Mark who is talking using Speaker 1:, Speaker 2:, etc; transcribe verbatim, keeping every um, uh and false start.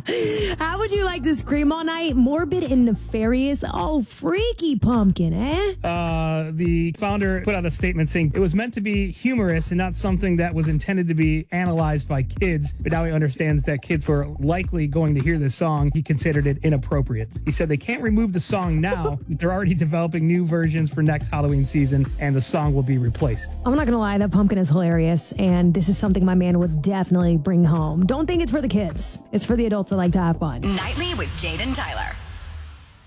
Speaker 1: How would you like to scream all night? Morbid and nefarious. Oh, freaky pumpkin, eh?
Speaker 2: Uh, the founder put out a statement saying it was meant to be humorous and not something that was intended to be analyzed by kids. But now he understands that kids were likely going to hear this song. He considered it inappropriate. He said they can't remove the song now, but they're already developing new versions for next Halloween season, and the song will be replaced.
Speaker 1: I'm not going to lie, that pumpkin is hilarious, and this is something my man would definitely bring home. Don't think it's for the kids. It's for the adults that like to have fun.
Speaker 3: Nightly with Jade and Tyler.